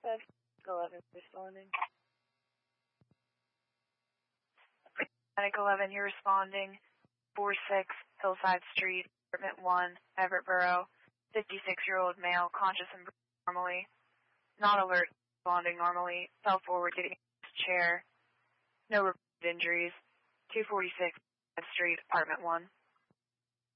11 responding. Medic 11, you're responding. 46 Hillside Street, apartment 1, Everett Borough. 56-year-old male, conscious and normally. Not alert, responding normally. Fell forward, getting in his chair. No reported injuries. 246 Hillside Street, apartment 1.